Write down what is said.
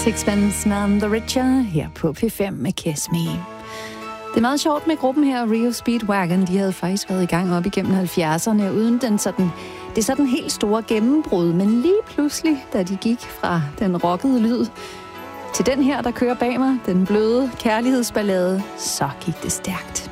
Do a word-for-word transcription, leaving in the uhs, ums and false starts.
Sixpence None the Richer her på P fem med Kiss Me. Det er meget sjovt med gruppen her, Rio Speedwagon. De havde faktisk været i gang op igennem halvfjerdserne, uden den sådan, det sådan helt store gennembrud. Men lige pludselig, da de gik fra den rockede lyd til den her, der kører bag mig, den bløde kærlighedsballade, så gik det stærkt.